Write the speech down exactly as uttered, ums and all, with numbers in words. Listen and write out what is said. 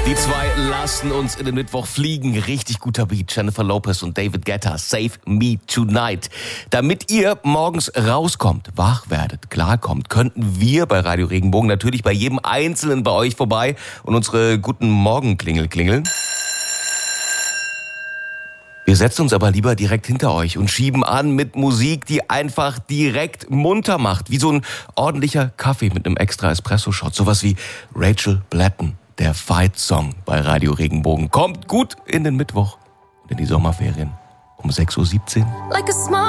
Die zwei lassen uns in den Mittwoch fliegen. Richtig guter Beat. Jennifer Lopez und David Guetta. Save Me Tonight. Damit ihr morgens rauskommt, wach werdet, klarkommt, könnten wir bei Radio Regenbogen natürlich bei jedem Einzelnen bei euch vorbei und unsere guten Morgenklingel klingeln. Wir setzen uns aber lieber direkt hinter euch und schieben an mit Musik, die einfach direkt munter macht. Wie so ein ordentlicher Kaffee mit einem extra Espresso-Shot. Sowas wie Rachel Blatten, der Fight-Song bei Radio Regenbogen. Kommt gut in den Mittwoch und in die Sommerferien um sechs Uhr siebzehn. Like a small